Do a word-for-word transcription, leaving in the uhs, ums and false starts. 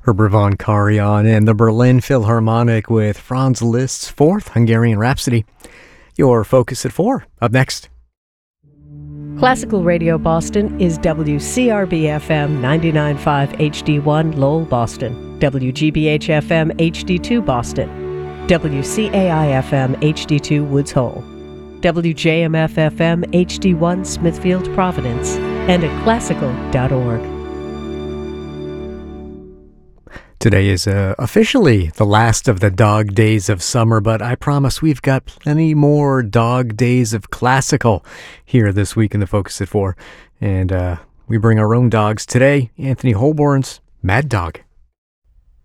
Herbert von Karajan and the Berlin Philharmonic with Franz Liszt's Fourth Hungarian Rhapsody. Your Focus at four, up next. Classical Radio Boston is W C R B F M ninety-nine point five H D one Lowell, Boston, W G B H F M H D two Boston, W C A I F M H D two Woods Hole, W J M F F M H D one Smithfield, Providence, and at classical dot org. Today is uh, officially the last of the dog days of summer, but I promise we've got plenty more dog days of classical here this week in the Focus at four. And uh, we bring our own dogs today, Anthony Holborn's Mad Dog.